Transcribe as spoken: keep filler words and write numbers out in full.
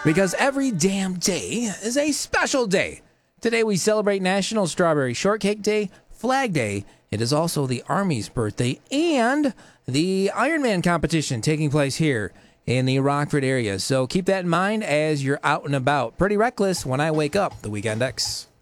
because every damn day is a special day. Today we celebrate National Strawberry Shortcake Day, Flag Day. It is also the Army's birthday and the Ironman competition taking place here in the Rockford area. So keep that in mind as you're out and about. Pretty reckless when I wake up, the Weekend X.